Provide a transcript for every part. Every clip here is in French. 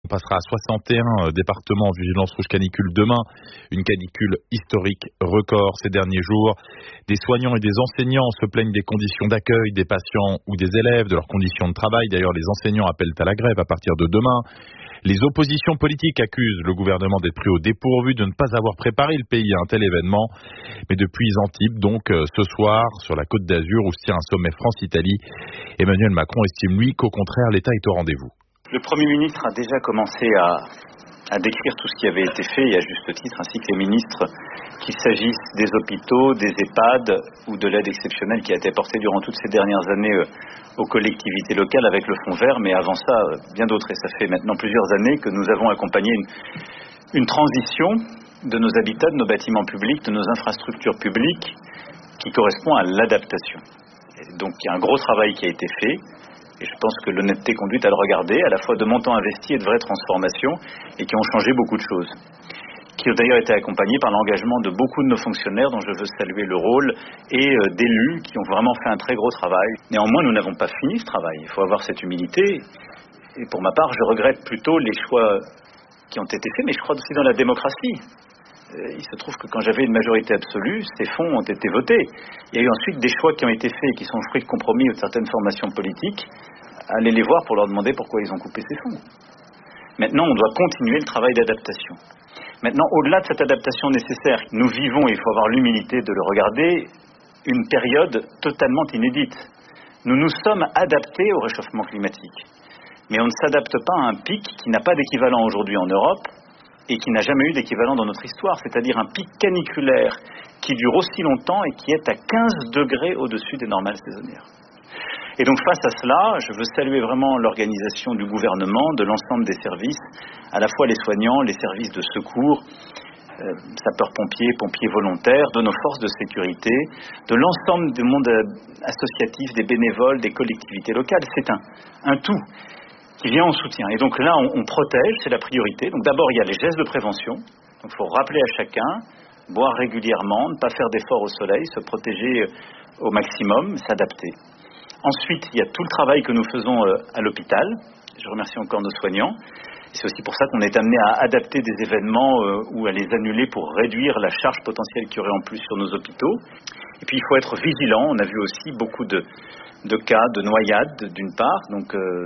On passera à 61 départements en vigilance rouge canicule demain. Une canicule historique record ces derniers jours. Des soignants et des enseignants se plaignent des conditions d'accueil des patients ou des élèves, de leurs conditions de travail. D'ailleurs, les enseignants appellent à la grève à partir de demain. Les oppositions politiques accusent le gouvernement d'être pris au dépourvu, de ne pas avoir préparé le pays à un tel événement. Mais depuis Antibes, donc ce soir, sur la Côte d'Azur, où se tient un sommet France-Italie, Emmanuel Macron estime, lui, qu'au contraire, l'État est au rendez-vous. Le Premier ministre a déjà commencé à décrire tout ce qui avait été fait, et à juste titre, ainsi que les ministres, qu'il s'agisse des hôpitaux, des EHPAD ou de l'aide exceptionnelle qui a été apportée durant toutes ces dernières années aux collectivités locales avec le Fonds vert, mais avant ça, bien d'autres. Et ça fait maintenant plusieurs années que nous avons accompagné une transition de nos habitats, de nos bâtiments publics, de nos infrastructures publiques qui correspond à l'adaptation. Et donc il y a un gros travail qui a été fait. Et je pense que l'honnêteté conduit à le regarder, à la fois de montants investis et de vraies transformations, et qui ont changé beaucoup de choses. Qui ont d'ailleurs été accompagnés par l'engagement de beaucoup de nos fonctionnaires, dont je veux saluer le rôle, et d'élus qui ont vraiment fait un très gros travail. Néanmoins, nous n'avons pas fini ce travail. Il faut avoir cette humilité. Et pour ma part, je regrette plutôt les choix qui ont été faits, mais je crois aussi dans la démocratie. Il se trouve que quand j'avais une majorité absolue, ces fonds ont été votés. Il y a eu ensuite des choix qui ont été faits, qui sont le fruit de compromis de certaines formations politiques. Allez les voir pour leur demander pourquoi ils ont coupé ces fonds. Maintenant, on doit continuer le travail d'adaptation. Maintenant, au-delà de cette adaptation nécessaire, nous vivons, et il faut avoir l'humilité de le regarder, une période totalement inédite. Nous nous sommes adaptés au réchauffement climatique. Mais on ne s'adapte pas à un pic qui n'a pas d'équivalent aujourd'hui en Europe, et qui n'a jamais eu d'équivalent dans notre histoire, c'est-à-dire un pic caniculaire qui dure aussi longtemps et qui est à 15 degrés au-dessus des normales saisonnières. Et donc face à cela, je veux saluer vraiment l'organisation du gouvernement, de l'ensemble des services, à la fois les soignants, les services de secours, sapeurs-pompiers, pompiers volontaires, de nos forces de sécurité, de l'ensemble du monde associatif, des bénévoles, des collectivités locales. C'est un tout qui vient en soutien. Et donc là, on protège, c'est la priorité. Donc d'abord, il y a les gestes de prévention. Donc il faut rappeler à chacun, boire régulièrement, ne pas faire d'efforts au soleil, se protéger au maximum, s'adapter. Ensuite, il y a tout le travail que nous faisons à l'hôpital. Je remercie encore nos soignants. C'est aussi pour ça qu'on est amené à adapter des événements ou à les annuler pour réduire la charge potentielle qu'il y aurait en plus sur nos hôpitaux. Et puis il faut être vigilant. On a vu aussi beaucoup de cas de noyades d'une part, donc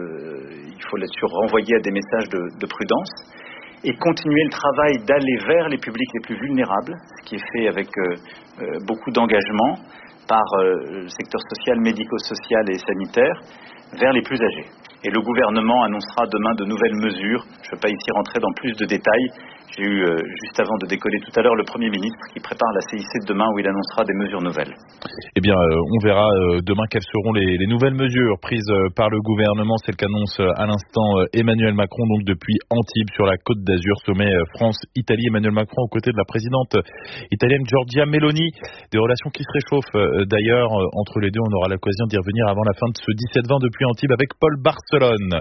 il faut là-dessus renvoyer à des messages de prudence et continuer le travail d'aller vers les publics les plus vulnérables, ce qui est fait avec beaucoup d'engagement par le secteur social, médico-social et sanitaire, vers les plus âgés. Et le gouvernement annoncera demain de nouvelles mesures. Je ne vais pas ici rentrer dans plus de détails. J'ai eu, juste avant de décoller tout à l'heure, le Premier ministre qui prépare la CIC de demain où il annoncera des mesures nouvelles. Eh bien, on verra demain quelles seront les nouvelles mesures prises par le gouvernement. C'est le qu'annonce à l'instant Emmanuel Macron, donc depuis Antibes sur la Côte d'Azur, sommet France-Italie. Emmanuel Macron aux côtés de la présidente italienne Giorgia Meloni. Des relations qui se réchauffent d'ailleurs entre les deux. On aura l'occasion d'y revenir avant la fin de ce 17-20 depuis Antibes avec Paul Barcelone.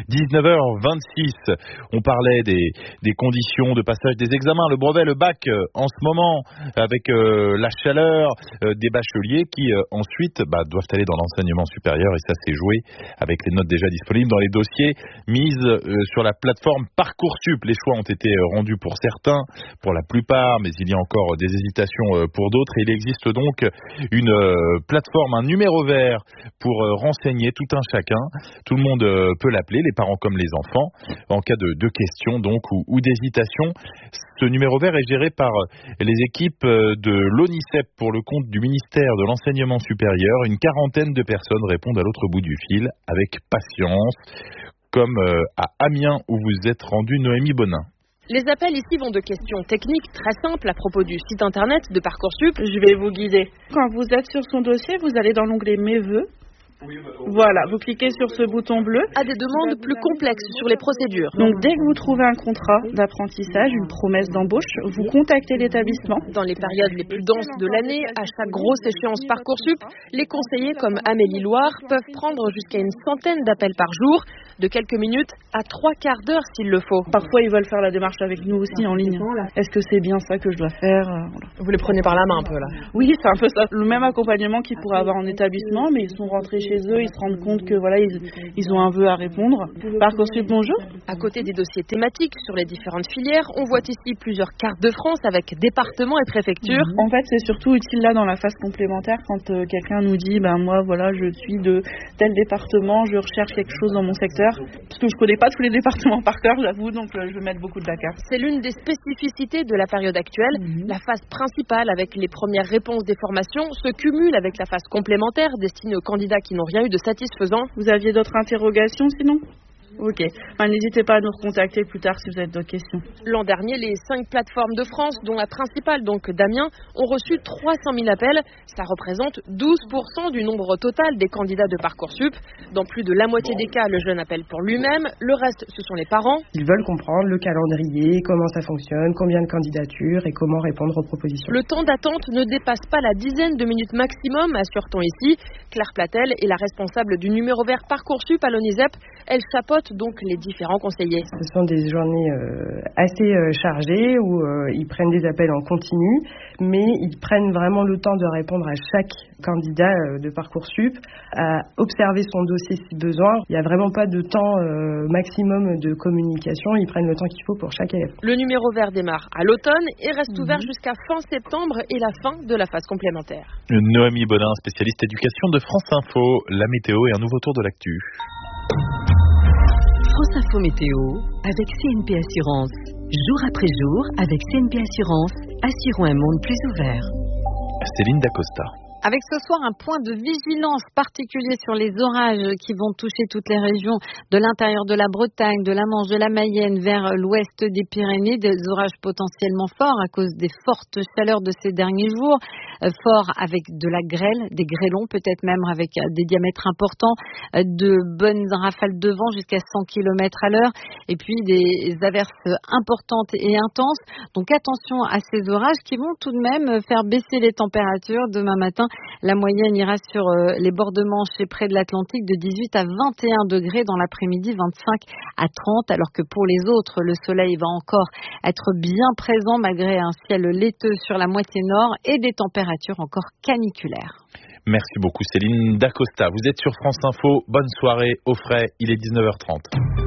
19h26, on parlait des conditions de passage des examens, le brevet, le bac en ce moment, avec la chaleur des bacheliers qui ensuite doivent aller dans l'enseignement supérieur, et ça s'est joué avec les notes déjà disponibles dans les dossiers mises sur la plateforme Parcoursup. Les choix ont été rendus pour certains, pour la plupart, mais il y a encore des hésitations pour d'autres, et il existe donc une plateforme, un numéro vert pour renseigner tout un chacun. Tout le monde peut l'appeler, les parents comme les enfants, en cas de questions donc ou d'hésitation. Ce numéro vert est géré par les équipes de l'ONICEP pour le compte du ministère de l'Enseignement supérieur. Une quarantaine de personnes répondent à l'autre bout du fil avec patience, comme à Amiens où vous êtes rendu, Noémie Bonin. Les appels ici vont de questions techniques très simples à propos du site internet de Parcoursup. Je vais vous guider. Quand vous êtes sur son dossier, vous allez dans l'onglet Mes vœux. Voilà, vous cliquez sur ce bouton bleu. À des demandes plus complexes sur les procédures. Donc dès que vous trouvez un contrat d'apprentissage, une promesse d'embauche, vous contactez l'établissement. Dans les périodes les plus denses de l'année, à chaque grosse échéance Parcoursup, les conseillers comme Amélie Loire peuvent prendre jusqu'à une centaine d'appels par jour, de quelques minutes à 3/4 d'heure s'il le faut. Parfois ils veulent faire la démarche avec nous aussi en ligne. Est-ce que c'est bien ça que je dois faire Vous les prenez par la main un peu là? Oui, c'est un peu ça. Le même accompagnement qu'ils pourraient avoir en établissement, mais ils sont rentrés chez eux, ils se rendent compte que voilà, ils ont un vœu à répondre. Parcoursup, bonjour. À côté des dossiers thématiques sur les différentes filières, on voit ici plusieurs cartes de France avec départements et préfectures. En fait, c'est surtout utile là dans la phase complémentaire quand quelqu'un nous dit moi voilà, je suis de tel département, je recherche quelque chose dans mon secteur. Parce que je connais pas tous les départements par cœur, j'avoue, donc je vais mettre beaucoup de Dakar. C'est l'une des spécificités de la période actuelle. La phase principale avec les premières réponses des formations se cumule avec la phase complémentaire destinée aux candidats qui n'ont rien eu de satisfaisant. Vous aviez d'autres interrogations sinon ? Ok. N'hésitez pas à nous recontacter plus tard si vous avez d'autres questions. L'an dernier, les 5 plateformes de France, dont la principale, donc d'Amiens, ont reçu 300 000 appels. Ça représente 12% du nombre total des candidats de Parcoursup. Dans plus de la moitié des cas, le jeune appelle pour lui-même. Le reste, ce sont les parents. Ils veulent comprendre le calendrier, comment ça fonctionne, combien de candidatures et comment répondre aux propositions. Le temps d'attente ne dépasse pas la dizaine de minutes maximum, assure-t-on ici. Claire Platel est la responsable du numéro vert Parcoursup à l'ONISEP. Elle chapeaute donc les différents conseillers. Ce sont des journées assez chargées où ils prennent des appels en continu, mais ils prennent vraiment le temps de répondre à chaque candidat de Parcoursup, à observer son dossier si besoin. Il n'y a vraiment pas de temps maximum de communication, ils prennent le temps qu'il faut pour chaque élève. Le numéro vert démarre à l'automne et reste ouvert jusqu'à fin septembre et la fin de la phase complémentaire. Noémie Bodin, spécialiste éducation de France Info, la météo et un nouveau tour de l'actu. France Info Météo avec CNP Assurance. Jour après jour, avec CNP Assurance, assurons un monde plus ouvert. Céline Dacosta. Avec ce soir un point de vigilance particulier sur les orages qui vont toucher toutes les régions de l'intérieur de la Bretagne, de la Manche, de la Mayenne vers l'ouest des Pyrénées. Des orages potentiellement forts à cause des fortes chaleurs de ces derniers jours. Forts avec de la grêle, des grêlons peut-être même avec des diamètres importants, de bonnes rafales de vent jusqu'à 100 km à l'heure et puis des averses importantes et intenses. Donc attention à ces orages qui vont tout de même faire baisser les températures demain matin. La moyenne ira sur les bords de Manche et près de l'Atlantique de 18 à 21 degrés dans l'après-midi, 25 à 30, alors que pour les autres, le soleil va encore être bien présent malgré un ciel laiteux sur la moitié nord et des températures encore caniculaires. Merci beaucoup Céline Dacosta. Vous êtes sur France Info. Bonne soirée au frais. Il est 19h30.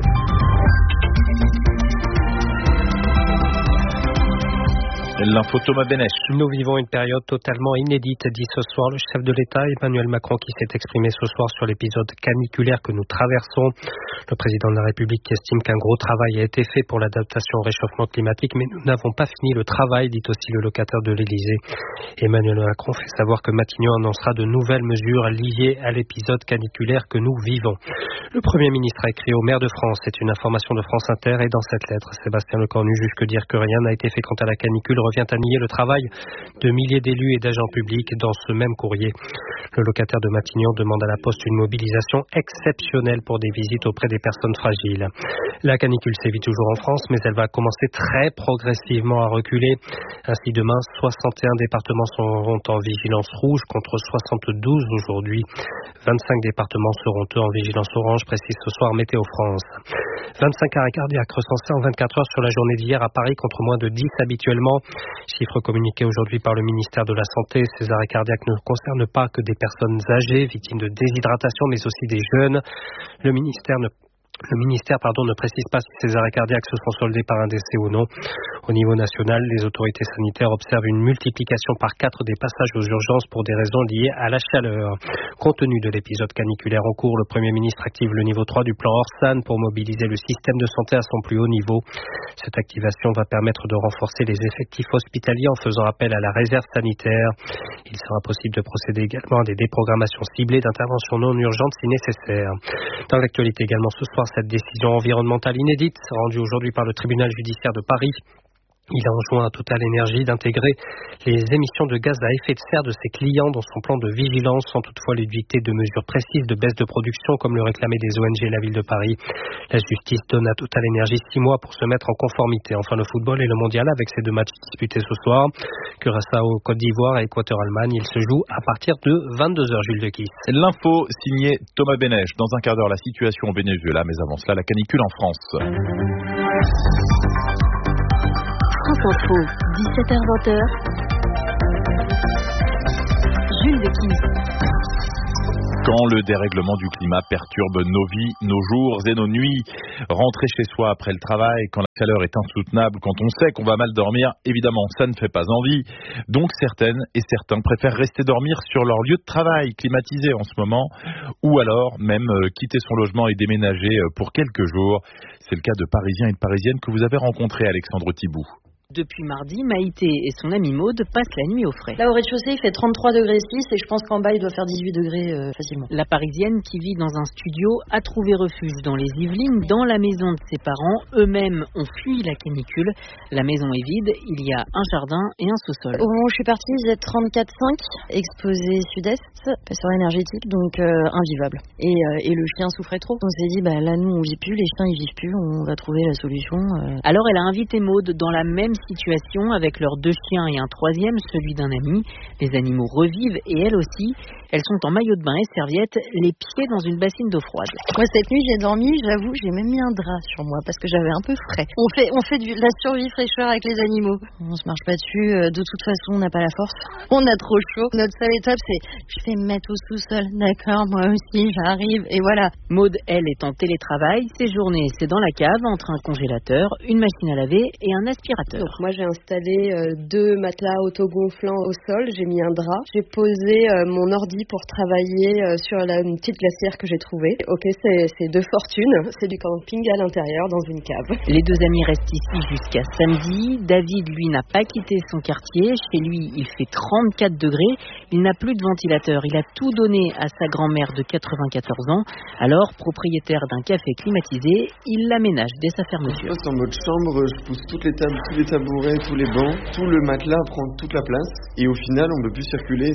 L'info Thomas Benech. Nous vivons une période totalement inédite, dit ce soir le chef de l'État Emmanuel Macron qui s'est exprimé ce soir sur l'épisode caniculaire que nous traversons. Le président de la République estime qu'un gros travail a été fait pour l'adaptation au réchauffement climatique, mais nous n'avons pas fini le travail, dit aussi le locataire de l'Élysée. Emmanuel Macron fait savoir que Matignon annoncera de nouvelles mesures liées à l'épisode caniculaire que nous vivons. Le Premier ministre a écrit au maire de France, c'est une information de France Inter, et dans cette lettre, Sébastien Lecornu juge que dire que rien n'a été fait quant à la canicule revient à nier le travail de milliers d'élus et d'agents publics dans ce même courrier. Le locataire de Matignon demande à la Poste une mobilisation exceptionnelle pour des visites auprès des personnes fragiles. La canicule sévit toujours en France, mais elle va commencer très progressivement à reculer. Ainsi, demain, 61 départements seront en vigilance rouge contre 72 aujourd'hui. 25 départements seront eux en vigilance orange, précise ce soir Météo France. 25 arrêts cardiaques recensés en 24 heures sur la journée d'hier à Paris contre moins de 10 habituellement. Chiffre communiqué aujourd'hui par le ministère de la Santé. Ces arrêts cardiaques ne concernent pas que des personnes âgées, victimes de déshydratation, mais aussi des jeunes. Le ministère ne précise pas si ces arrêts cardiaques se sont soldés par un décès ou non. Au niveau national, les autorités sanitaires observent une multiplication par 4 des passages aux urgences pour des raisons liées à la chaleur. Compte tenu de l'épisode caniculaire en cours, le Premier ministre active le niveau 3 du plan Orsan pour mobiliser le système de santé à son plus haut niveau. Cette activation va permettre de renforcer les effectifs hospitaliers en faisant appel à la réserve sanitaire. Il sera possible de procéder également à des déprogrammations ciblées d'interventions non urgentes si nécessaire. Dans l'actualité également ce soir, cette décision environnementale inédite rendue aujourd'hui par le tribunal judiciaire de Paris. Il a enjoint à Total Énergie d'intégrer les émissions de gaz à effet de serre de ses clients dans son plan de vigilance sans toutefois lui dicter de mesures précises de baisse de production comme le réclamaient des ONG et la ville de Paris. La justice donne à Total Énergie 6 mois pour se mettre en conformité. Enfin, le football et le mondial avec ces 2 matchs disputés ce soir. Curaçao, Côte d'Ivoire et Équateur-Allemagne. Il se joue à partir de 22h, Jules Dequis. L'info signée Thomas Benech. Dans un quart d'heure, la situation au Venezuela, mais avant cela, la canicule en France. France Info, 17h-20h. Jules Dequis. quand le dérèglement du climat perturbe nos vies, nos jours et nos nuits. Rentrer chez soi après le travail, quand la chaleur est insoutenable, quand on sait qu'on va mal dormir, évidemment, ça ne fait pas envie. Donc certaines et certains préfèrent rester dormir sur leur lieu de travail, climatisé en ce moment, ou alors même quitter son logement et déménager pour quelques jours. C'est le cas de Parisiens et de Parisiennes que vous avez rencontrés, Alexandre Thibault. Depuis mardi, Maïté et son amie Maude passent la nuit au frais. Là, au rez-de-chaussée, il fait 33 degrés 6 et je pense qu'en bas, il doit faire 18 degrés facilement. La Parisienne, qui vit dans un studio, a trouvé refuge dans les Yvelines, dans la maison de ses parents. Eux-mêmes ont fui la canicule. La maison est vide, il y a un jardin et un sous-sol. Au moment où je suis partie, il faisait 34,5, exposé sud-est, épaisseur énergétique, donc invivable. Et le chien souffrait trop. On s'est dit, là, nous, on vit plus, les chiens, ils vivent plus, on va trouver la solution. Alors, elle a invité Maude dans la même situation avec leurs 2 chiens et un troisième, celui d'un ami. Les animaux revivent et elles aussi. Elles sont en maillot de bain et serviettes, les pieds dans une bassine d'eau froide. Moi, cette nuit, j'ai dormi, j'avoue, j'ai même mis un drap sur moi parce que j'avais un peu frais. On fait de la survie fraîcheur avec les animaux. On se marche pas dessus, de toute façon, on n'a pas la force. On a trop chaud. Notre seule étape, c'est je vais me mettre au sous-sol. D'accord, moi aussi, j'arrive. Et voilà. Maude, elle, est en télétravail. Ses journées, c'est dans la cave, entre un congélateur, une machine à laver et un aspirateur. Donc moi, j'ai installé 2 matelas autogonflants au sol. J'ai mis un drap. J'ai posé mon ordi pour travailler sur une petite glacière que j'ai trouvée. Ok, c'est de fortune. C'est du camping à l'intérieur, dans une cave. Les 2 amis restent ici jusqu'à samedi. David, lui, n'a pas quitté son quartier. Chez lui, il fait 34 degrés. Il n'a plus de ventilateur. Il a tout donné à sa grand-mère de 94 ans. Alors, propriétaire d'un café climatisé, il l'aménage dès sa fermeture. En mode chambre, je pousse toutes les tables, tous les tabourets, tous les bancs. Tout le matelas prend toute la place. Et au final, on ne peut plus circuler.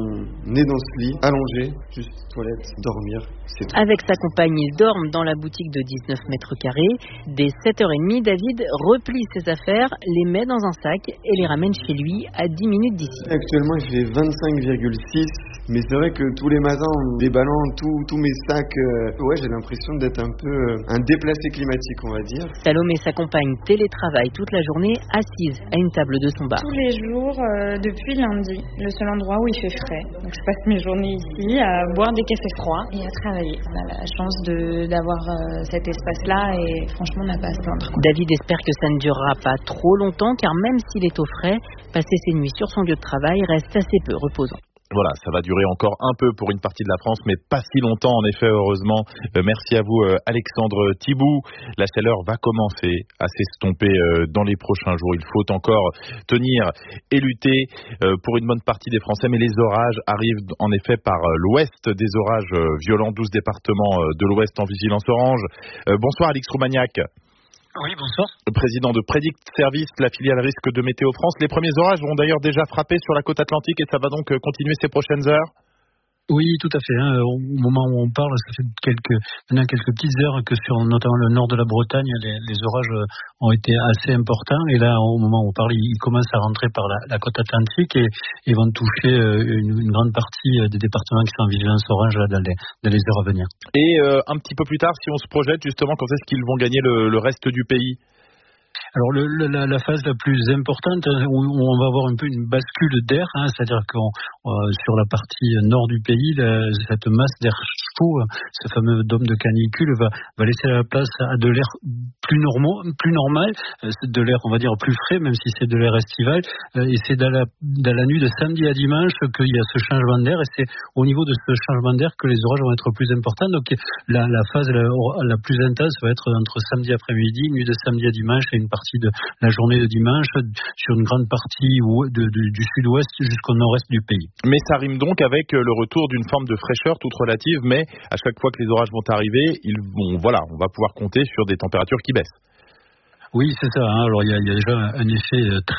On est dans ce lit, allongé, juste toilette, dormir, c'est tout. Avec sa compagne, ils dorment dans la boutique de 19 mètres carrés. Dès 7h30, David replie ses affaires, les met dans un sac et les ramène chez lui à 10 minutes d'ici. Actuellement, il fait 25,6, mais c'est vrai que tous les matins, en déballant tous mes sacs, j'ai l'impression d'être un peu un déplacé climatique, on va dire. Salomé, sa compagne, télétravaille toute la journée, assise à une table de son bar. Tous les jours, depuis lundi, le seul endroit où il fait frais. Donc je passe mes journées ici à boire des cafés froids et à travailler. On a la chance d'avoir cet espace-là et franchement, on n'a pas à se plaindre. David espère que ça ne durera pas trop longtemps car même s'il est au frais, passer ses nuits sur son lieu de travail reste assez peu reposant. Voilà, ça va durer encore un peu pour une partie de la France, mais pas si longtemps en effet, heureusement. Merci à vous, Alexandre Thibault. La chaleur va commencer à s'estomper dans les prochains jours. Il faut encore tenir et lutter pour une bonne partie des Français, mais les orages arrivent en effet par l'ouest, des orages violents, 12 départements de l'ouest en vigilance orange. Bonsoir Alix Roumaniac. Oui, bonsoir. Président de Predict Service, la filiale risque de Météo France. Les premiers orages vont d'ailleurs déjà frapper sur la côte atlantique et ça va donc continuer ces prochaines heures. Oui, tout à fait. Au moment où on parle, ça fait maintenant quelques petites heures que sur notamment le nord de la Bretagne, les orages ont été assez importants. Et là, au moment où on parle, ils commencent à rentrer par la côte atlantique et vont toucher une grande partie des départements qui sont en vigilance orange là, dans les heures à venir. Et un petit peu plus tard, si on se projette justement, quand est-ce qu'ils vont gagner le reste du pays ? Alors la phase la plus importante où on va avoir un peu une bascule d'air, c'est-à-dire que sur la partie nord du pays, cette masse d'air chaud, ce fameux dôme de canicule va laisser la place à de l'air plus normal, de l'air on va dire plus frais, même si c'est de l'air estival. Et c'est dans la nuit de samedi à dimanche qu'il y a ce changement d'air, et c'est au niveau de ce changement d'air que les orages vont être plus importants. Donc la phase la plus intense va être entre samedi après-midi, nuit de samedi à dimanche, et une partie de la journée de dimanche sur une grande partie du sud-ouest jusqu'au nord-est du pays. Mais ça rime donc avec le retour d'une forme de fraîcheur toute relative, mais à chaque fois que les orages vont arriver, on va pouvoir compter sur des températures qui baissent. Oui, c'est ça. Alors il y a déjà un effet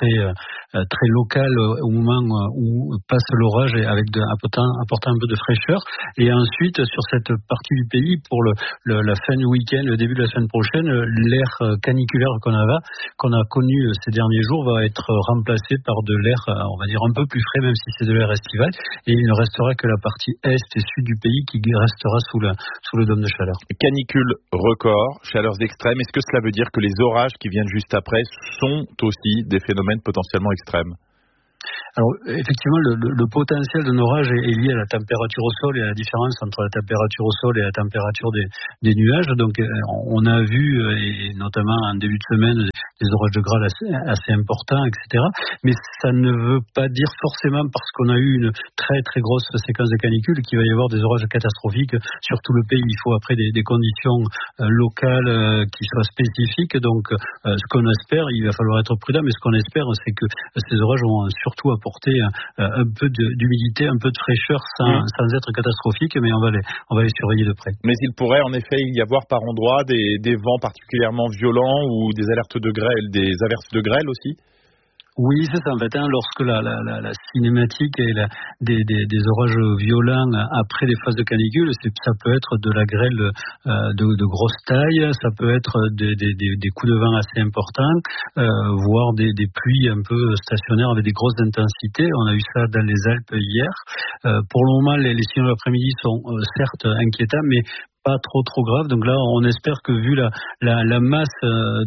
très local au moment où passe l'orage, avec apportant un peu de fraîcheur. Et ensuite, sur cette partie du pays, pour la fin du week-end, le début de la semaine prochaine, l'air caniculaire qu'on a connu ces derniers jours va être remplacé par de l'air, on va dire, un peu plus frais, même si c'est de l'air estival. Et il ne restera que la partie est et sud du pays qui restera sous le dôme de chaleur. Canicule record, chaleurs extrêmes. Est-ce que cela veut dire que les orages qui viennent juste après sont aussi des phénomènes potentiellement extrêmes ? Alors effectivement, le potentiel d'un orage est lié à la température au sol et à la différence entre la température au sol et la température des nuages. Donc on a vu, et notamment en début de semaine, des orages de grêle assez importants, etc. Mais ça ne veut pas dire forcément, parce qu'on a eu une très très grosse séquence de canicules, qu'il va y avoir des orages catastrophiques sur tout le pays. Il faut après des conditions locales qui soient spécifiques. Donc ce qu'on espère, il va falloir être prudent, mais ce qu'on espère, c'est que ces orages vont surtout apporter un peu d'humidité, un peu de fraîcheur sans être catastrophique, mais on va les surveiller de près. Mais il pourrait en effet y avoir par endroits des vents particulièrement violents ou des alertes de grêle, des averses de grêle aussi? Oui, c'est ça. En fait, lorsque la cinématique et des orages violents après les phases de canicule, ça peut être de la grêle de grosse taille, ça peut être des coups de vent assez importants, voire des pluies un peu stationnaires avec des grosses intensités. On a eu ça dans les Alpes hier. Pour le moment, les signaux de l'après-midi sont certes inquiétants, mais pas trop grave. Donc là, on espère que vu la masse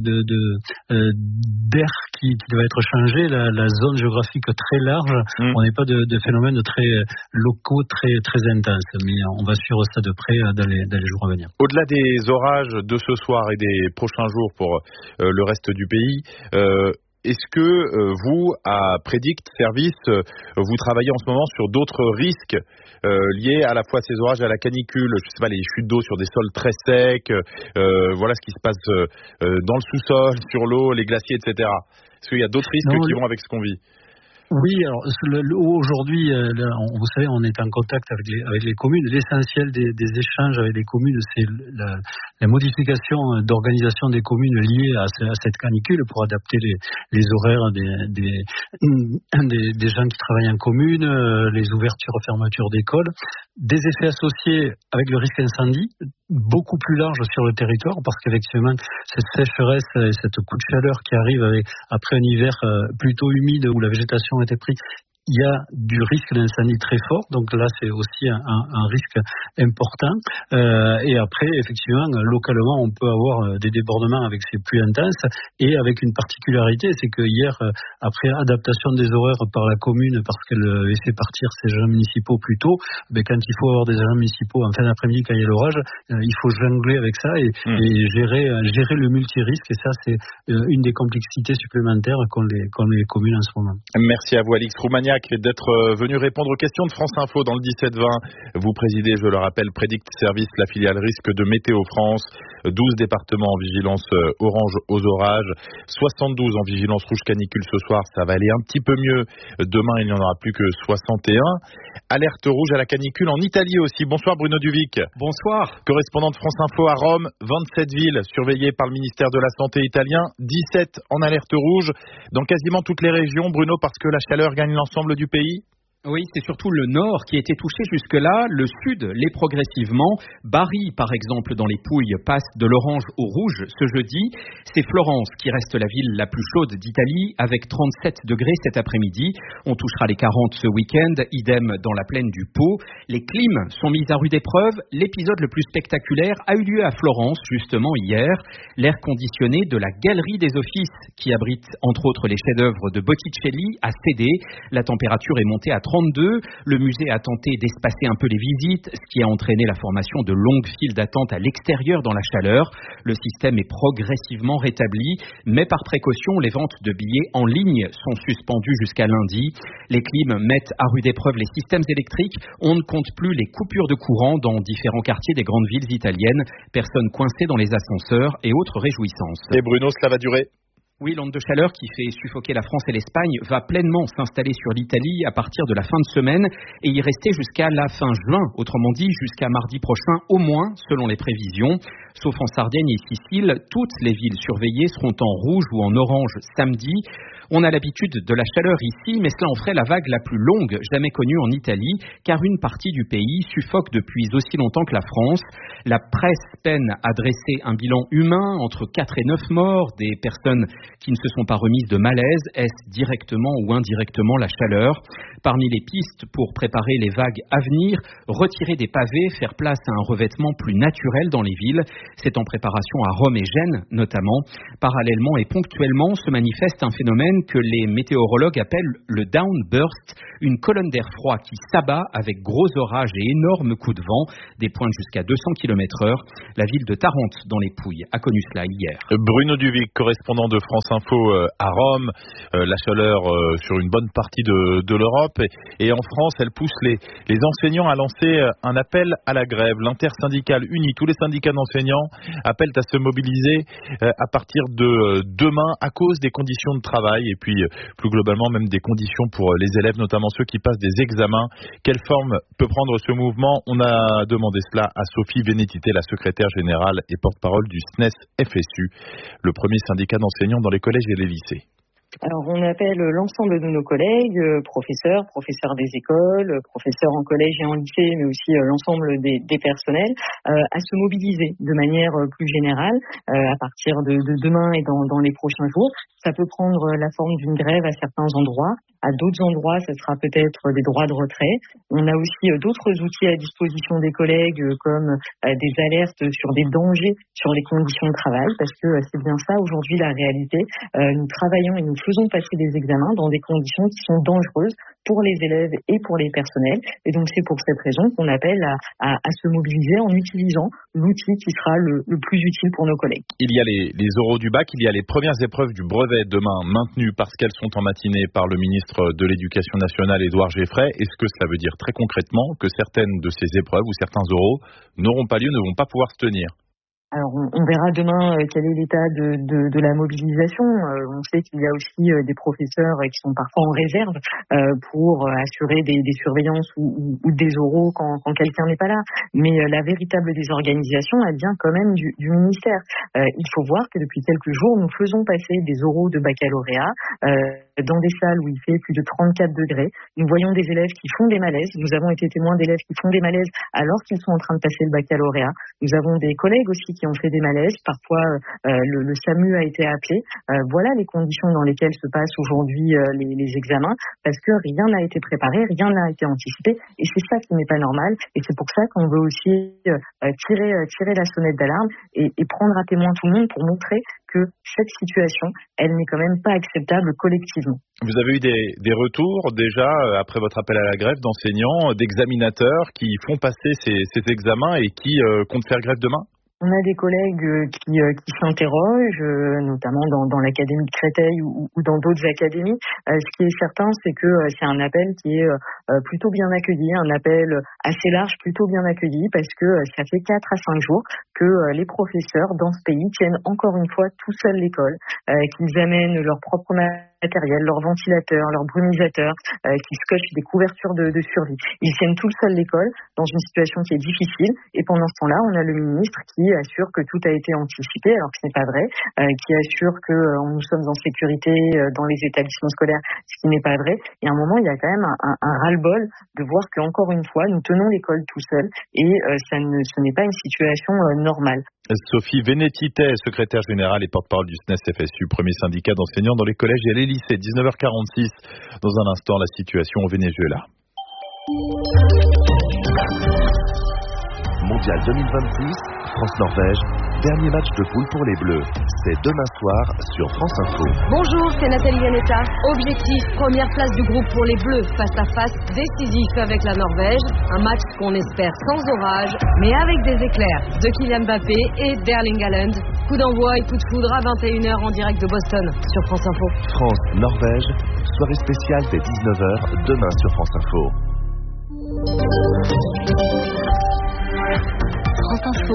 d'air qui va être changée, la zone géographique très large, on n'est pas de phénomènes très locaux, très intenses. Mais on va suivre ça de près dans les jours à venir. Au-delà des orages de ce soir et des prochains jours pour le reste du pays, est-ce que vous, à Predict Service, vous travaillez en ce moment sur d'autres risques liés à la fois à ces orages et à la canicule, je sais pas, les chutes d'eau sur des sols très secs, voilà ce qui se passe dans le sous-sol, sur l'eau, les glaciers, etc. Est-ce qu'il y a d'autres risques qui vont avec ce qu'on vit? Oui, alors aujourd'hui, vous savez, on est en contact avec les communes. L'essentiel des échanges avec les communes, c'est la modification d'organisation des communes liées à cette canicule pour adapter les horaires des gens qui travaillent en commune, les ouvertures et fermetures d'écoles. Des effets associés avec le risque incendie, beaucoup plus large sur le territoire, parce qu'effectivement, cette sécheresse et cette coup de chaleur qui arrive après un hiver plutôt humide où la végétation était prise, il y a du risque d'incendie très fort, donc là c'est aussi un risque important. Et après, effectivement, localement, on peut avoir des débordements avec ces pluies intenses, et avec une particularité, c'est que hier, après adaptation des horaires par la commune, parce qu'elle laissait partir ses agents municipaux plus tôt, quand il faut avoir des agents municipaux en fin d'après-midi quand il y a l'orage, il faut jongler avec ça et gérer le multirisque, et ça c'est une des complexités supplémentaires qu'ont les communes en ce moment. Merci à vous, Alix Roumaniac, d'être venu répondre aux questions de France Info dans le 17-20. Vous présidez, je le rappelle, Predict Service, la filiale risque de Météo France. 12 départements en vigilance orange aux orages, 72 en vigilance rouge canicule ce soir. Ça va aller un petit peu mieux. Demain, il n'y en aura plus que 61. Alerte rouge à la canicule en Italie aussi. Bonsoir Bruno Duvic. Bonsoir. Correspondant de France Info à Rome, 27 villes surveillées par le ministère de la Santé italien, 17 en alerte rouge dans quasiment toutes les régions. Bruno, parce que la chaleur gagne l'ensemble du pays? Oui, c'est surtout le nord qui a été touché jusque-là, le sud l'est progressivement. Bari, par exemple, dans les Pouilles, passe de l'orange au rouge ce jeudi. C'est Florence qui reste la ville la plus chaude d'Italie, avec 37 degrés cet après-midi. On touchera les 40 ce week-end, idem dans la plaine du Pô. Les clims sont mis à rude épreuve. L'épisode le plus spectaculaire a eu lieu à Florence, justement hier. L'air conditionné de la Galerie des Offices, qui abrite entre autres les chefs-d'œuvre de Botticelli, a cédé. La température est montée à 32. Le musée a tenté d'espacer un peu les visites, ce qui a entraîné la formation de longues files d'attente à l'extérieur dans la chaleur. Le système est progressivement rétabli, mais par précaution, les ventes de billets en ligne sont suspendues jusqu'à lundi. Les clims mettent à rude épreuve les systèmes électriques. On ne compte plus les coupures de courant dans différents quartiers des grandes villes italiennes. Personnes coincées dans les ascenseurs et autres réjouissances. Et Bruno, cela va durer ? Oui, l'onde de chaleur qui fait suffoquer la France et l'Espagne va pleinement s'installer sur l'Italie à partir de la fin de semaine et y rester jusqu'à la fin juin, autrement dit jusqu'à mardi prochain au moins, selon les prévisions. Sauf en Sardaigne et Sicile, toutes les villes surveillées seront en rouge ou en orange samedi. On a l'habitude de la chaleur ici, mais cela en ferait la vague la plus longue jamais connue en Italie, car une partie du pays suffoque depuis aussi longtemps que la France. La presse peine à dresser un bilan humain entre 4 et 9 morts, des personnes qui ne se sont pas remises de malaise. Est-ce directement ou indirectement la chaleur? Parmi les pistes pour préparer les vagues à venir, retirer des pavés, faire place à un revêtement plus naturel dans les villes. C'est en préparation à Rome et Gênes notamment. Parallèlement et ponctuellement se manifeste un phénomène que les météorologues appellent le downburst, une colonne d'air froid qui s'abat avec gros orages et énormes coups de vent, des pointes jusqu'à 200 km/h. La ville de Tarente, dans les Pouilles, a connu cela hier. Bruno Duvic, correspondant de France Info à Rome. La chaleur sur une bonne partie de l'Europe. Et en France, elle pousse les enseignants à lancer un appel à la grève. L'intersyndicale unie, tous les syndicats d'enseignants appellent à se mobiliser à partir de demain à cause des conditions de travail et puis plus globalement même des conditions pour les élèves, notamment ceux qui passent des examens. Quelle forme peut prendre ce mouvement? On a demandé cela à Sophie Vénétité, la secrétaire générale et porte-parole du SNES FSU, le premier syndicat d'enseignants dans les collèges et les lycées. Alors on appelle l'ensemble de nos collègues, professeurs des écoles, professeurs en collège et en lycée, mais aussi l'ensemble des personnels, à se mobiliser de manière plus générale à partir de demain et dans les prochains jours. Ça peut prendre la forme d'une grève à certains endroits. À d'autres endroits, ce sera peut-être des droits de retrait. On a aussi d'autres outils à disposition des collègues, comme des alertes sur des dangers sur les conditions de travail, parce que c'est bien ça aujourd'hui la réalité. Nous travaillons et nous faisons passer des examens dans des conditions qui sont dangereuses pour les élèves et pour les personnels. Et donc c'est pour cette raison qu'on appelle à se mobiliser en utilisant l'outil qui sera le plus utile pour nos collègues. Il y a les oraux du bac, il y a les premières épreuves du brevet demain maintenues parce qu'elles sont en matinée par le ministre de l'Éducation nationale, Édouard Geffray. Est-ce que cela veut dire très concrètement que certaines de ces épreuves ou certains oraux n'auront pas lieu, ne vont pas pouvoir se tenir? Alors on verra demain quel est l'état de la mobilisation. On sait qu'il y a aussi des professeurs qui sont parfois en réserve pour assurer des surveillances ou des oraux quand quelqu'un n'est pas là. Mais la véritable désorganisation, elle vient quand même du ministère. Il faut voir que depuis quelques jours, nous faisons passer des oraux de baccalauréat dans des salles où il fait plus de 34 degrés. Nous voyons des élèves qui font des malaises. Nous avons été témoins d'élèves qui font des malaises alors qu'ils sont en train de passer le baccalauréat. Nous avons des collègues aussi qui ont fait des malaises. Parfois, le SAMU a été appelé. Voilà les conditions dans lesquelles se passent aujourd'hui les examens, parce que rien n'a été préparé, rien n'a été anticipé, et c'est ça qui n'est pas normal. Et c'est pour ça qu'on veut aussi tirer la sonnette d'alarme et prendre à témoin tout le monde pour montrer que cette situation, elle n'est quand même pas acceptable collectivement. Vous avez eu des retours déjà après votre appel à la grève d'enseignants, d'examinateurs qui font passer ces examens et qui comptent faire grève demain? On a des collègues qui s'interrogent, notamment dans l'académie de Créteil ou dans d'autres académies. Ce qui est certain, c'est que c'est un appel qui est plutôt bien accueilli, un appel assez large, plutôt bien accueilli, parce que ça fait 4 à 5 jours que les professeurs dans ce pays tiennent encore une fois tout seuls l'école, qu'ils amènent leur propre matériel, leurs ventilateurs, leurs brumisateurs, qui scotchent des couvertures de survie. Ils tiennent tout seuls l'école dans une situation qui est difficile, et pendant ce temps-là, on a le ministre qui assure que tout a été anticipé, alors que ce n'est pas vrai, qui assure que nous sommes en sécurité dans les établissements scolaires, ce qui n'est pas vrai. Et à un moment, il y a quand même un ras-le-bol de voir qu'encore une fois, nous tenons l'école tout seuls, et ce n'est pas une situation normale. Sophie Vénétité, secrétaire générale et porte-parole du SNES FSU, premier syndicat d'enseignants dans les collèges et les lycées. 19h46, dans un instant, la situation au Venezuela. Mondial 2026, France-Norvège, dernier match de poule pour les Bleus. C'est demain soir sur France Info. Bonjour, c'est Nathalie Yanetta. Objectif, première place du groupe pour les Bleus. Face à face décisif avec la Norvège. Un match qu'on espère sans orage, mais avec des éclairs de Kylian Mbappé et d'Erling Haaland. Coup d'envoi et coup de foudre à 21h en direct de Boston sur France Info. France-Norvège, soirée spéciale dès 19h, demain sur France Info. France Info,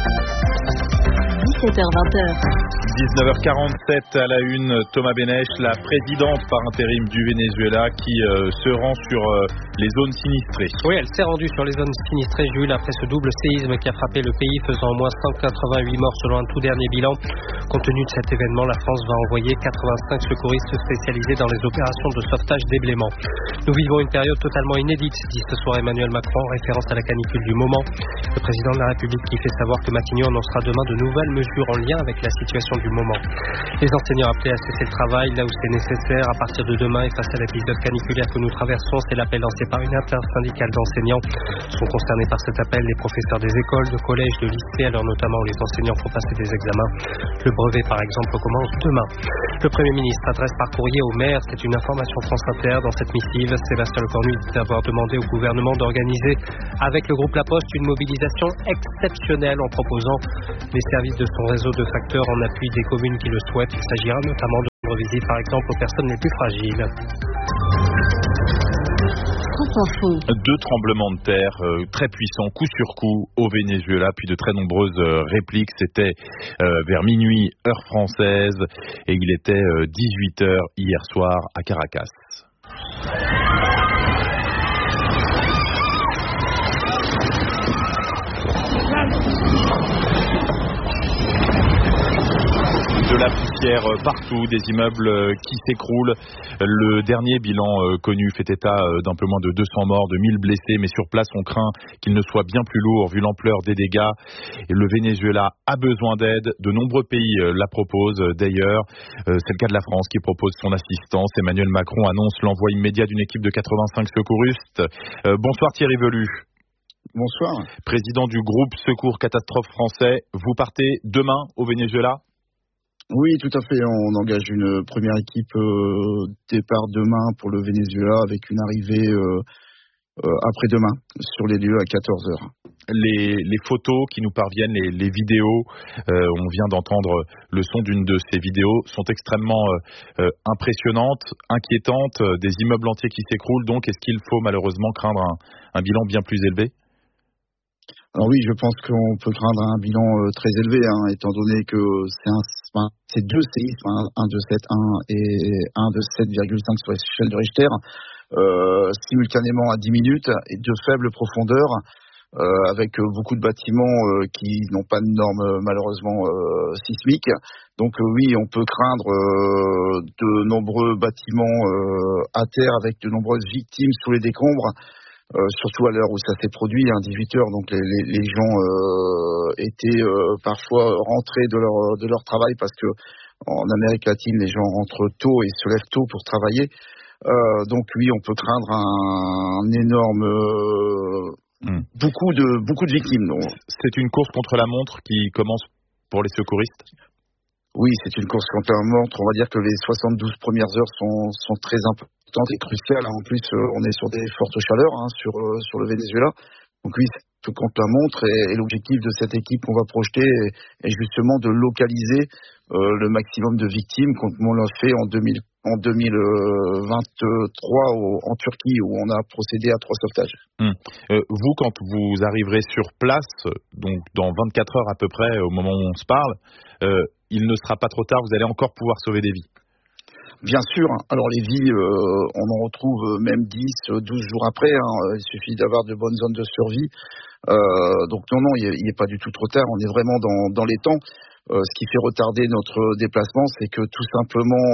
17h-20h. 19h47 à la une, Thomas Benech, la présidente par intérim du Venezuela qui se rend sur les zones sinistrées. Oui, elle s'est rendue sur les zones sinistrées, Jules, après ce double séisme qui a frappé le pays, faisant au moins 188 morts selon un tout dernier bilan. Compte tenu de cet événement, la France va envoyer 85 secouristes spécialisés dans les opérations de sauvetage d'éblément. Nous vivons une période totalement inédite, dit ce soir Emmanuel Macron, en référence à la canicule du moment. Le président de la République qui fait savoir que Matignon annoncera demain de nouvelles mesures coupures en lien avec la situation du moment. Les enseignants appelés à cesser le travail là où c'est nécessaire à partir de demain et face à l'épisode caniculaire que nous traversons, c'est l'appel lancé par une intersyndicale d'enseignants. Sont concernés par cet appel les professeurs des écoles, de collèges, de lycées, alors notamment où les enseignants font passer des examens. Le brevet par exemple commence demain. Le Premier ministre adresse par courrier aux maires, c'est une information France Inter. Dans cette missive, Sébastien Lecornu dit avoir demandé au gouvernement d'organiser avec le groupe La Poste une mobilisation exceptionnelle en proposant les services de son réseau de facteurs en appui des communes qui le souhaitent. Il s'agira notamment de rendre visite par exemple aux personnes les plus fragiles. Deux tremblements de terre très puissants, coup sur coup, au Venezuela, puis de très nombreuses répliques. C'était vers minuit, heure française, et il était 18h hier soir à Caracas. De la poussière partout, des immeubles qui s'écroulent. Le dernier bilan connu fait état d'un peu moins de 200 morts, de 1000 blessés, mais sur place on craint qu'il ne soit bien plus lourd vu l'ampleur des dégâts. Et le Venezuela a besoin d'aide, de nombreux pays la proposent d'ailleurs. C'est le cas de la France qui propose son assistance. Emmanuel Macron annonce l'envoi immédiat d'une équipe de 85 secouristes. Bonsoir Thierry Velu. Bonsoir. Président du groupe Secours Catastrophe français, vous partez demain au Venezuela ? Oui, tout à fait. On engage une première équipe départ demain pour le Venezuela avec une arrivée après-demain sur les lieux à 14h. Les photos qui nous parviennent, les vidéos, on vient d'entendre le son d'une de ces vidéos, sont extrêmement impressionnantes, inquiétantes, des immeubles entiers qui s'écroulent. Donc, est-ce qu'il faut malheureusement craindre un bilan bien plus élevé ? Alors oui, je pense qu'on peut craindre un bilan très élevé, étant donné que c'est deux séismes, un de 7,1 et un de 7,5 sur l'échelle de Richter, simultanément à 10 minutes et de faible profondeur, avec beaucoup de bâtiments qui n'ont pas de normes malheureusement sismiques. Donc oui, on peut craindre de nombreux bâtiments à terre avec de nombreuses victimes sous les décombres. Surtout à l'heure où ça s'est produit, 18h, donc les gens étaient parfois rentrés de leur travail parce que en Amérique latine, les gens rentrent tôt et se lèvent tôt pour travailler. Donc oui, on peut craindre un énorme beaucoup de victimes. Donc. C'est une course contre la montre qui commence pour les secouristes. Oui, c'est une course contre la montre. On va dire que les 72 premières heures sont très importantes et cruciales. En plus, on est sur des fortes chaleurs sur le Venezuela. Donc oui, c'est tout contre la montre. Et l'objectif de cette équipe qu'on va projeter est justement de localiser le maximum de victimes, comme on l'a fait en 2023 en Turquie, où on a procédé à 3 sauvetages. Vous, quand vous arriverez sur place, donc dans 24 heures à peu près, au moment où on se parle, il ne sera pas trop tard, vous allez encore pouvoir sauver des vies. Bien sûr. Alors les vies, on en retrouve même 10, 12 jours après. Il suffit d'avoir de bonnes zones de survie. Donc non, il n'est pas du tout trop tard. On est vraiment dans les temps. Ce qui fait retarder notre déplacement, c'est que tout simplement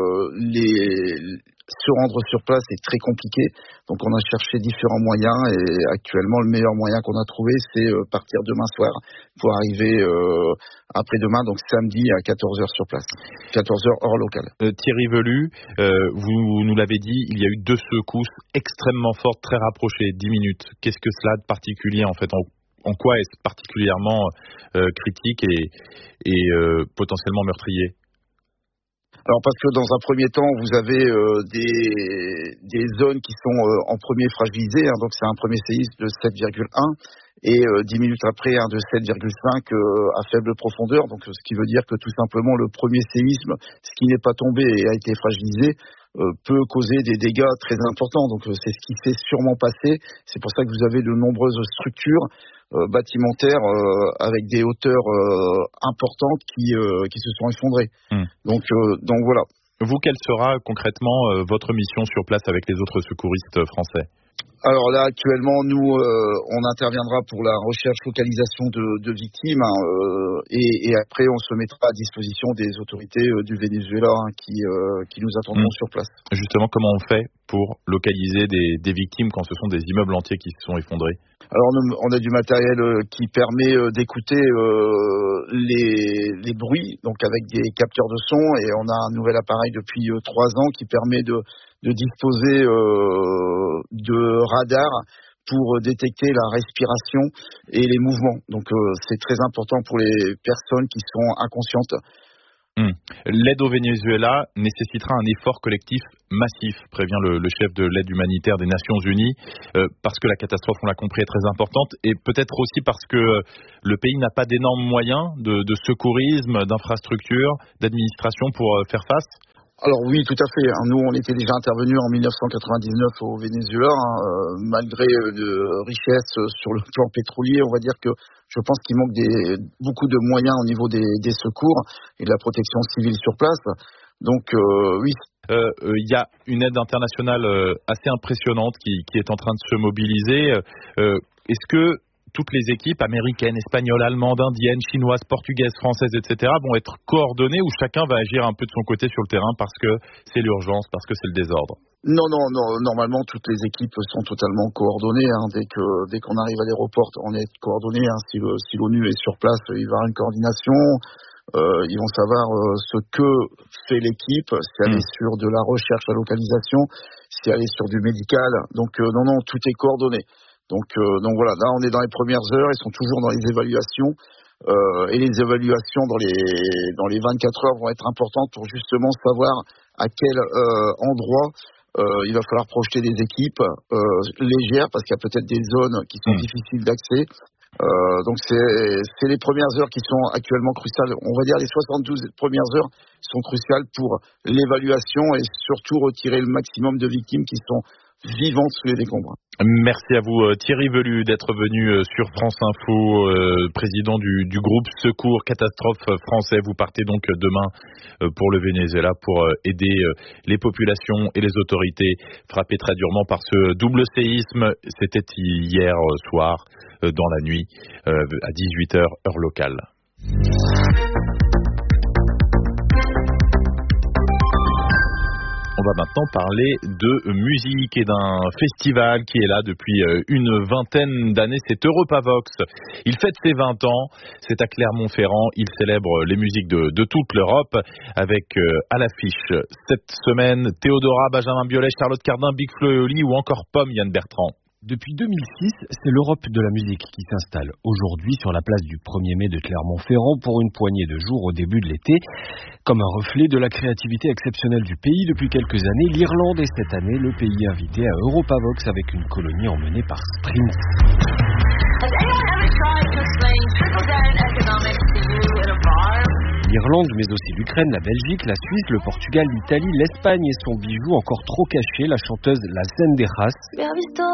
se rendre sur place est très compliqué. Donc on a cherché différents moyens et actuellement le meilleur moyen qu'on a trouvé, c'est partir demain soir pour arriver après-demain, donc samedi à 14h sur place. 14h heure locale. Thierry Velu, vous nous l'avez dit, il y a eu 2 secousses extrêmement fortes, très rapprochées, 10 minutes. Qu'est-ce que cela de particulier en fait ? En quoi est-ce particulièrement critique et potentiellement meurtrier ? Alors parce que dans un premier temps, vous avez des zones qui sont en premier fragilisées, donc c'est un premier séisme de 7,1 et 10 minutes après un de 7,5 à faible profondeur, donc ce qui veut dire que tout simplement le premier séisme, ce qui n'est pas tombé et a été fragilisé, peut causer des dégâts très importants. Donc c'est ce qui s'est sûrement passé. C'est pour ça que vous avez de nombreuses structures bâtimentaires avec des hauteurs importantes qui se sont effondrées. Donc voilà. Vous, quelle sera concrètement votre mission sur place avec les autres secouristes français ? Alors là, actuellement, nous, on interviendra pour la recherche, localisation de victimes, et après, on se mettra à disposition des autorités du Venezuela qui nous attendront sur place. Justement, comment on fait pour localiser des victimes quand ce sont des immeubles entiers qui se sont effondrés? Alors, on a du matériel qui permet d'écouter les bruits, donc avec des capteurs de son, et on a un nouvel appareil depuis 3 ans qui permet de disposer de radars pour détecter la respiration et les mouvements. Donc c'est très important pour les personnes qui sont inconscientes. L'aide au Venezuela nécessitera un effort collectif massif, prévient le chef de l'aide humanitaire des Nations Unies, parce que la catastrophe, on l'a compris, est très importante, et peut-être aussi parce que le pays n'a pas d'énormes moyens de secourisme, d'infrastructures, d'administration pour faire face. Alors oui, tout à fait. Nous, on était déjà intervenus en 1999 au Venezuela, malgré de richesses sur le plan pétrolier. On va dire que je pense qu'il manque beaucoup de moyens au niveau des secours et de la protection civile sur place. Donc oui. Il y a une aide internationale assez impressionnante qui est en train de se mobiliser. Est-ce que toutes les équipes américaines, espagnoles, allemandes, indiennes, chinoises, portugaises, françaises, etc. vont être coordonnées ou chacun va agir un peu de son côté sur le terrain parce que c'est l'urgence, parce que c'est le désordre? Non, normalement toutes les équipes sont totalement coordonnées. Dès qu'on arrive à l'aéroport, on est coordonné. Si l'ONU est sur place, il va y avoir une coordination. Ils vont savoir ce que fait l'équipe, si elle est sur de la recherche, la localisation, si elle est sur du médical. Donc non, tout est coordonné. Donc voilà, là on est dans les premières heures, ils sont toujours dans les évaluations, et les évaluations dans les 24 heures vont être importantes pour justement savoir à quel endroit il va falloir projeter des équipes légères, parce qu'il y a peut-être des zones qui sont difficiles d'accès. Donc c'est les premières heures qui sont actuellement cruciales. On va dire les 72 premières heures sont cruciales pour l'évaluation et surtout retirer le maximum de victimes qui sont vivantes sous les décombres. Merci à vous Thierry Velu d'être venu sur France Info, président du groupe Secours Catastrophe français. Vous partez donc demain pour le Venezuela pour aider les populations et les autorités frappées très durement par ce double séisme. C'était hier soir dans la nuit à 18h heure locale. On va maintenant parler de musique et d'un festival qui est là depuis une vingtaine d'années, c'est Europavox. Il fête ses 20 ans, c'est à Clermont-Ferrand, il célèbre les musiques de toute l'Europe avec à l'affiche cette semaine Théodora, Benjamin Biolay, Charlotte Cardin, Big Flo et Oli ou encore Pomme, Yann Bertrand. Depuis 2006, c'est l'Europe de la musique qui s'installe aujourd'hui sur la place du 1er mai de Clermont-Ferrand pour une poignée de jours au début de l'été. Comme un reflet de la créativité exceptionnelle du pays depuis quelques années, l'Irlande est cette année le pays invité à Europavox avec une colonie emmenée par Sprint. L'Irlande, mais aussi l'Ukraine, la Belgique, la Suisse, le Portugal, l'Italie, l'Espagne et son bijou encore trop caché, la chanteuse La Sendejas.